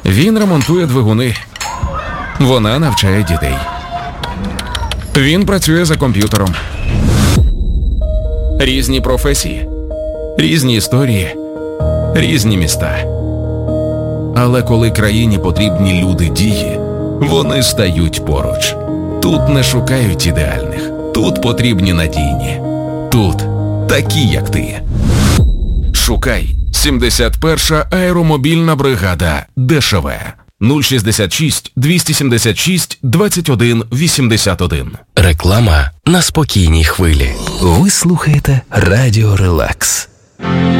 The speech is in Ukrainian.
Він ремонтує двигуни. Вона навчає дітей. Він працює за комп'ютером. Різні професії, різні історії, різні міста. Але коли країні потрібні люди дії, вони стають поруч. Тут не шукають ідеальних, тут потрібні надійні. Тут такі, як ти. Шукай 71-ша аеромобільна бригада ДШВ. 066 276 21 81. Реклама на спокійній хвилі. Ви слухаєте Радіо Релакс.